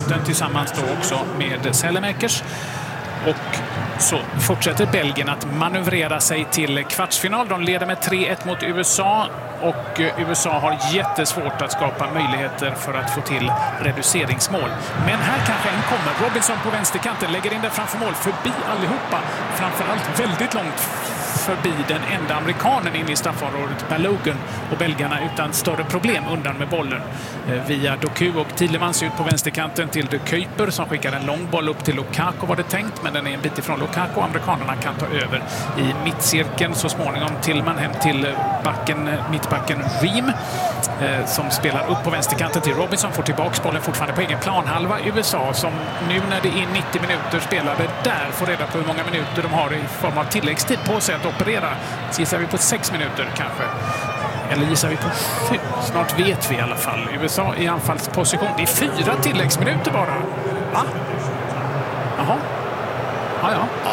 minuten tillsammans då också med Sälemäkers. Och så fortsätter Belgien att manövrera sig till kvartsfinal. De leder med 3-1 mot USA och USA har jättesvårt att skapa möjligheter för att få till reduceringsmål. Men här kanske en kommer. Robinson på vänsterkanten lägger in det framför mål, förbi allihopa. Framförallt väldigt långt förbi den enda amerikanen in i straffområdet, Balogun, och belgarna utan större problem undan med bollen. Via Doku och Tielemans ut på vänsterkanten till De Kuyper som skickar en lång boll upp till Lukaku var det tänkt, men den är en bit ifrån Lukaku. Amerikanerna kan ta över i mittcirkeln så småningom. Tillman hem till mittbacken Ream som spelar upp på vänsterkanten till Robinson, får tillbaka bollen fortfarande på egen planhalva. USA som nu när det är 90 minuter spelade där får reda på hur många minuter de har i form av tilläggstid på sig att operera. Så gissar vi på 6 minuter kanske. Eller gissar vi på 7? Snart vet vi i alla fall. USA i anfallsposition. Det är 4 tilläggsminuter bara. Va? Jaha. Ja.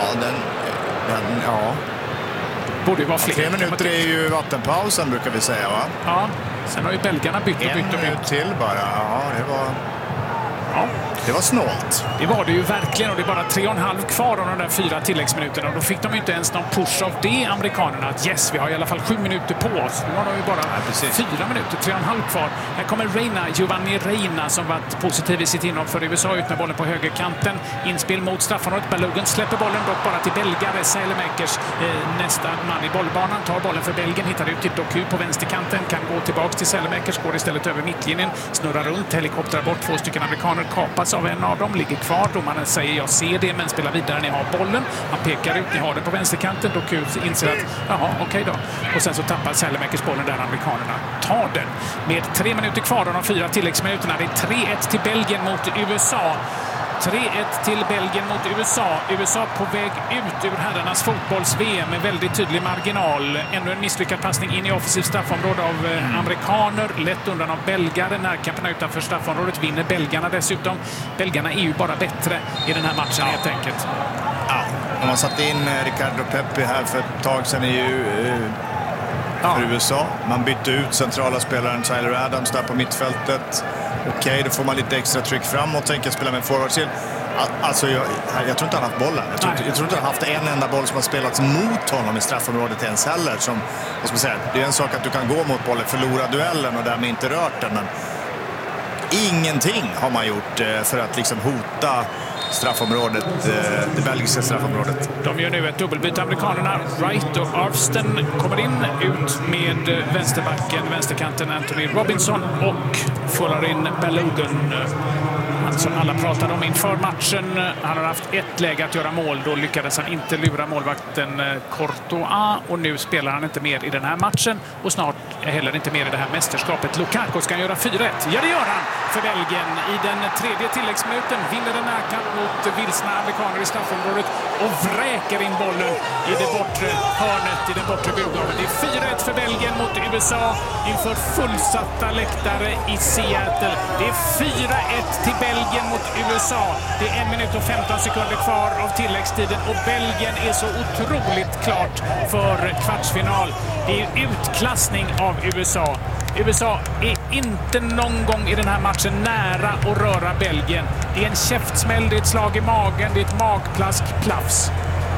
Ja. Borde ju vara fler. 3 minuter är ju vattenpausen brukar vi säga, va? Ja. Sen har ju belgarna bytt. En minut till bara. Ja, det var snålt. Det var det ju verkligen, och det är bara 3,5 kvar av de där 4 tilläggsminuterna. Då fick de ju inte ens någon push av det, amerikanerna, att yes, vi har i alla fall 7 minuter på oss. Nu har de ju bara 4 minuter, 3,5 kvar. Här kommer Giovanni Reina som varit positiv i sitt inhopp för USA ut med bollen på högerkanten. Inspel mot straffområdet. Balogun släpper bollen dock bara till belgare. Sälemäkers nästa man i bollbanan tar bollen för Belgien, hittar ut till Doku på vänsterkanten, kan gå tillbaka till Sälemäkers, går istället över mittlinjen, snurrar runt, helikoptrar bort 2 stycken amerikaner, kapas av en av dem, ligger kvar. Domaren säger jag ser det, men spelar vidare, ni har bollen. Han pekar ut, ni har den på vänsterkanten. Doku inser att jaha, okej då. Och sen så tappar Sälemäkers bollen där amerikanerna tar den. Med 3 minuter kvar av de 4 tilläggsminuterna. Det är 3-1 till Belgien mot USA. 3-1 till Belgien mot USA. USA på väg ut ur herrarnas fotbolls-VM med väldigt tydlig marginal. Ännu en misslyckad passning in i offensiv straffområde av amerikaner. Lätt undan av belgare. Närkamperna utanför straffområdet vinner belgarna dessutom. Belgarna är ju bara bättre i den här matchen helt enkelt. Ja, om man satt in Ricardo Pepi här för ett tag sedan för USA. Man bytte ut centrala spelaren Tyler Adams där på mittfältet. Okej, då får man lite extra tryck framåt, tänker spela med forwards. Alltså, jag tror inte han har haft bollen. Jag tror inte han har haft en enda boll som har spelats mot honom i straffområdet ens heller. Som, vad ska man säga, det är en sak att du kan gå mot bollen, förlora duellen och därmed inte rört den. Men ingenting har man gjort för att liksom hota straffområdet, det belgiska straffområdet. De gör nu ett dubbelbyte, amerikanerna. Wright och Arvsten kommer in, ut med vänsterkanten Anthony Robinson och får in Balogun. Han som alla pratade om inför matchen. Han har haft ett läge att göra mål. Då lyckades han inte lura målvakten Courtois och nu spelar han inte mer i den här matchen och snart heller inte mer i det här mästerskapet. Lukaku ska göra 4-1. Ja, det gör han för Belgien i den 3:e tilläggsminuten. Vinner den närkamp mot vilsna amerikaner i straffområdet och vräker in bollen i det bortre hörnet i den bortre burgaven. Det är 4-1 för Belgien mot USA inför fullsatta läktare i Seattle. Det är 4-1 till Belgien mot USA. Det är 1 minut och 15 sekunder kvar av tilläggstiden och Belgien är så otroligt klart för kvartsfinal. Det är utklassning av USA. USA är inte någon gång i den här matchen nära att röra Belgien. Det är en käftsmäll, det är ett slag i magen, det är ett magplask, plafs.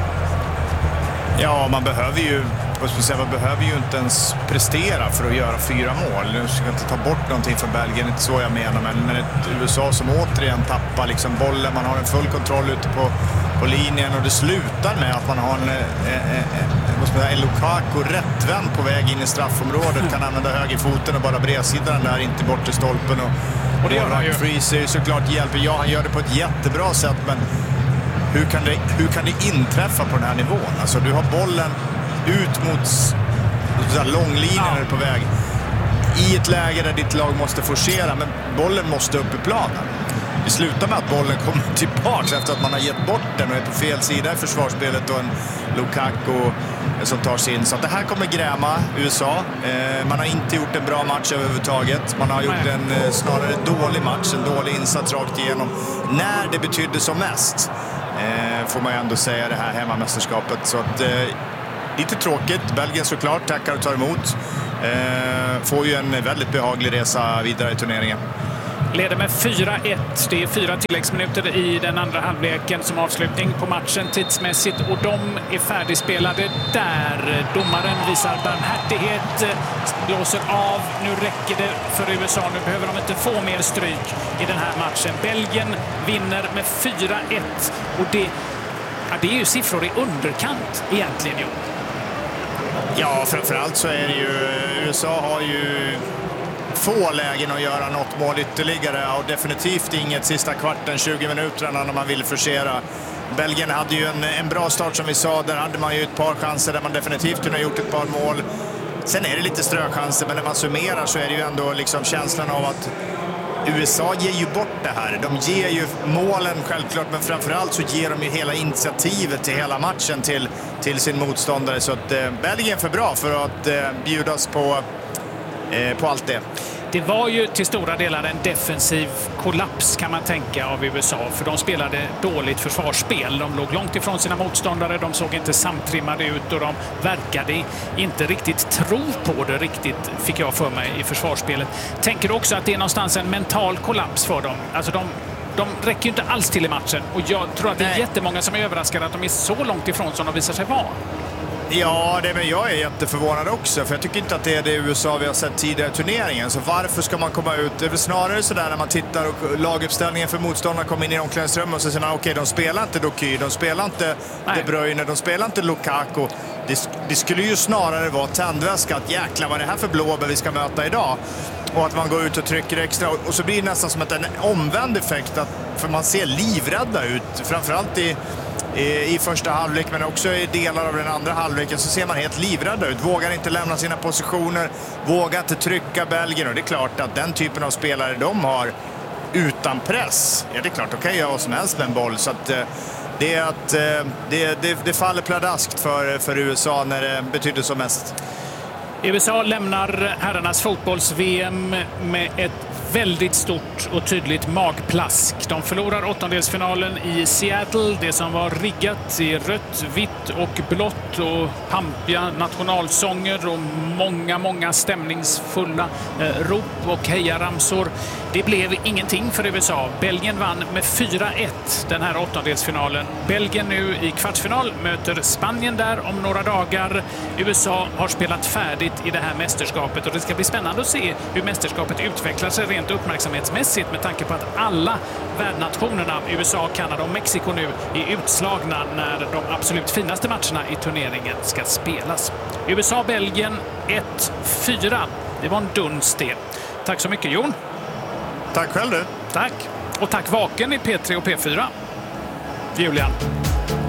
Ja, man behöver ju inte ens prestera för att göra 4 mål. Nu ska jag inte ta bort någonting från Belgien, inte så jag menar, men när ett USA som återigen tappar liksom bollen, man har en full kontroll ute på linjen och det slutar med att man har en Lukaku rättvänd på väg in i straffområdet, kan använda högerfoten och bara bredsida den där inte bort till stolpen och det gör han ju. Freezer såklart hjälper. Ja, han gör det på ett jättebra sätt, men hur kan det inträffa på den här nivån? Alltså du har bollen ut mot långlinjen på väg i ett läge där ditt lag måste forcera, men bollen måste upp i planen. Det slutar med att bollen kommer tillbaka efter att man har gett bort den och är på fel sida i försvarsspelet och en Lukaku som tar sig in. Så att det här kommer gräma USA. Man har inte gjort en bra match överhuvudtaget. Man har gjort en snarare dålig match, en dålig insats rakt igenom. När det betydde som mest får man ju ändå säga det här hemmamästerskapet. Så att lite tråkigt. Belgien såklart tackar och tar emot. Får ju en väldigt behaglig resa vidare i turneringen. leder med 4-1. Det är 4 tilläggsminuter i den andra halvleken som avslutning på matchen tidsmässigt. Och de är färdigspelade där. Domaren visar barmhärtighet, blåser av. Nu räcker det för USA. Nu behöver de inte få mer stryk i den här matchen. Belgien vinner med 4-1. Och det är ju siffror i underkant egentligen. Ja, framförallt så är det ju... USA har ju få lägen att göra något mål ytterligare och definitivt inget sista kvarten, 20 minuterna när man vill forcera. Belgien hade ju en bra start som vi sa. Där hade man ju ett par chanser där man definitivt kunde ha gjort ett par mål. Sen är det lite ströchanser, men när man summerar så är det ju ändå liksom känslan av att USA ger ju bort det här. De ger ju målen självklart, men framförallt så ger de ju hela initiativet till hela matchen till sin motståndare. Så att Belgien är för bra för att bjudas på allt det. Det var ju till stora delar en defensiv kollaps kan man tänka av USA, för de spelade dåligt försvarsspel. De låg långt ifrån sina motståndare, de såg inte samtrimmade ut och de verkade inte riktigt tro på det riktigt, fick jag för mig, i försvarsspelet. Tänker du också att det är någonstans en mental kollaps för dem? Alltså de räcker ju inte alls till i matchen och jag tror att det är jättemånga som är överraskade att de är så långt ifrån som de visar sig vara. Ja, men jag är jätteförvånad också, för jag tycker inte att det är det USA vi har sett tidigare i turneringen. Så varför ska man komma ut? Det är väl snarare sådär när man tittar och laguppställningen för motståndarna kommer in i omklädningsrummet och så säger man okej, de spelar inte Doky, de spelar inte De Bruyne, de spelar inte Lukaku. Det skulle ju snarare vara tändväska att jäkla vad är det här för blåbär vi ska möta idag. Och att man går ut och trycker extra och så blir det nästan som en omvänd effekt, för man ser livrädda ut, framförallt i första halvlek, men också i delar av den andra halvleken så ser man helt livrädda ut. Vågar inte lämna sina positioner, vågar inte trycka Belgien. Och det är klart att den typen av spelare de har utan press, ja det är klart, okej, göra vad som helst med en boll. Så att det faller pladaskt för USA när det betyder så mest. USA lämnar herrarnas fotbolls-VM med ett väldigt stort och tydligt magplask. De förlorar åttondelsfinalen i Seattle. Det som var riggat i rött, vitt och blått och pampiga nationalsånger och många stämningsfulla rop och hejaramsor. Det blev ingenting för USA. Belgien vann med 4-1 den här åttondelsfinalen. Belgien nu i kvartsfinal möter Spanien där om några dagar. USA har spelat färdigt i det här mästerskapet och det ska bli spännande att se hur mästerskapet utvecklar sig rent uppmärksamhetsmässigt med tanke på att alla värdnationerna, USA, Kanada och Mexiko, nu är utslagna när de absolut finaste matcherna i turneringen ska spelas. USA-Belgien 1-4. Det var en duns det. Tack så mycket, Jon. Tack själv du. Tack. Och tack Vaken i P3 och P4. Julian.